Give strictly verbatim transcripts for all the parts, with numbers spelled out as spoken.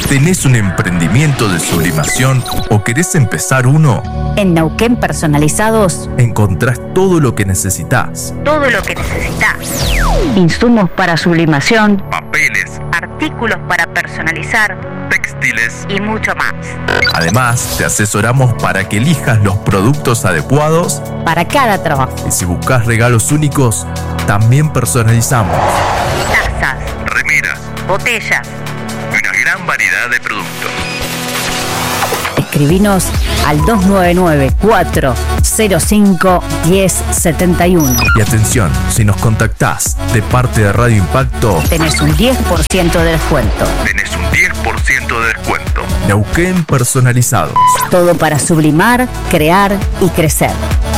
¿Tenés un emprendimiento de sublimación o querés empezar uno? En Neuquén Personalizados encontrás todo lo que necesitas. Todo lo que necesitas. Insumos para sublimación, papeles, artículos para personalizar, textiles y mucho más. Además, te asesoramos para que elijas los productos adecuados para cada trabajo. Y si buscas regalos únicos, también personalizamos. Tazas, remeras, botellas y una gran variedad de productos. Escribinos al dos nueve nueve, cuatro cero cinco, uno cero siete uno. Y atención, si nos contactás de parte de Radio Impacto, tenés un diez por ciento de descuento. Tenés un diez por ciento de descuento. Neuquén Personalizados. Todo para sublimar, crear y crecer.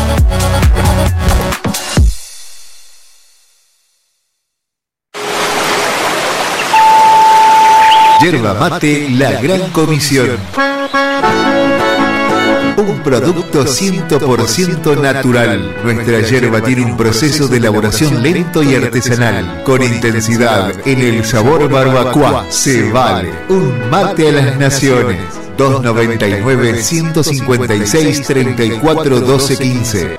Yerba Mate La Gran Comisión. Un producto cien por ciento natural. Nuestra yerba tiene un proceso de elaboración lento y artesanal, con intensidad en el sabor barbacoa. Se vale. Un mate a las naciones. dos noventa y nueve, ciento cincuenta y seis, treinta y cuatro, doce, quince.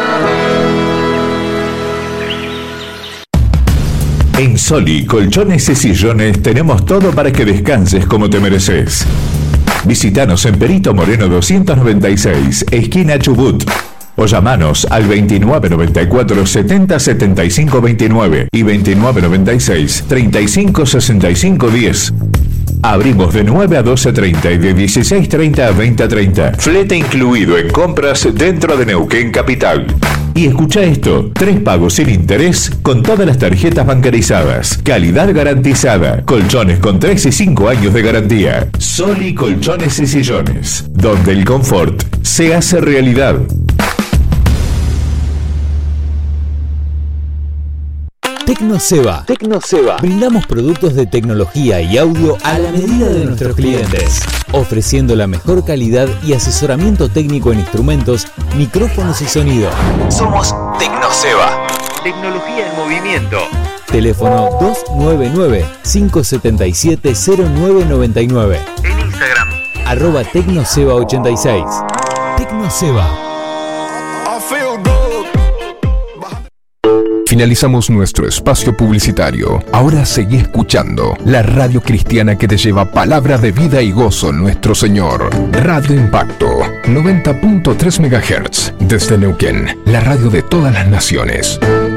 En Soli, colchones y sillones tenemos todo para que descanses como te mereces. Visítanos en Perito Moreno doscientos noventa y seis, esquina Chubut. O llamanos al veintinueve noventa y cuatro, setenta, setenta y cinco veintinueve y veintinueve noventa y seis, treinta y cinco, sesenta y cinco diez. Abrimos de nueve a doce treinta y de dieciséis treinta a veinte treinta. Flete incluido en compras dentro de Neuquén Capital. Y escucha esto, tres pagos sin interés con todas las tarjetas bancarizadas. Calidad garantizada. Colchones con tres y cinco años de garantía. Soli Colchones y Sillones, donde el confort se hace realidad. Tecnoseba. Tecnoseba. Brindamos productos de tecnología y audio a la medida de nuestros clientes, ofreciendo la mejor calidad y asesoramiento técnico en instrumentos, micrófonos y sonido. Somos Tecnoseba. Tecnología en movimiento. Teléfono dos nueve nueve, cinco siete siete, cero nueve nueve nueve. En Instagram. Arroba Tecnoseba ochenta y seis. Tecnoseba. Finalizamos nuestro espacio publicitario. Ahora seguí escuchando la radio cristiana que te lleva palabra de vida y gozo en nuestro Señor. Radio Impacto, noventa punto tres megahertz. Desde Neuquén, la radio de todas las naciones.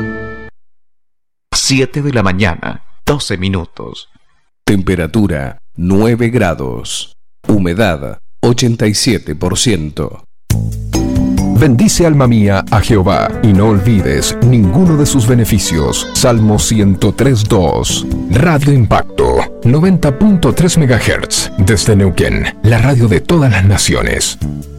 siete de la mañana, doce minutos. Temperatura nueve grados. Humedad ochenta y siete por ciento. Bendice alma mía a Jehová y no olvides ninguno de sus beneficios. Salmo ciento tres, dos. Radio Impacto, noventa punto tres megahertz. Desde Neuquén, la radio de todas las naciones.